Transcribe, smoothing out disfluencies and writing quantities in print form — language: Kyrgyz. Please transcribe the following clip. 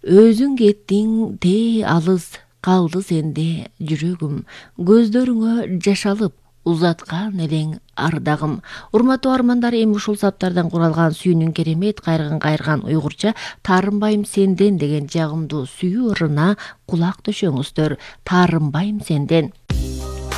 Өзүң кеттиң тээ алыс, калды сенде жүрөгүм, көздөрүңө жаш алып узаткан элең ардагым. Урматтуу армандар, эми ушул саптардан куралган сүйүүнүн керемет кайрган уйгурча Таарынбайм сенден деген жагымдуу сүйүү ырына кулак төшөңүздөр. Таарынбайм сенден.